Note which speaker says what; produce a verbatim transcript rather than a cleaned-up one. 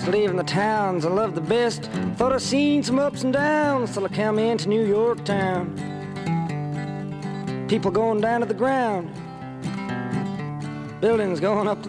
Speaker 1: leaving the towns I love the best. Thought I seen some ups and downs till I come into New York town. People going down to the ground, buildings going up to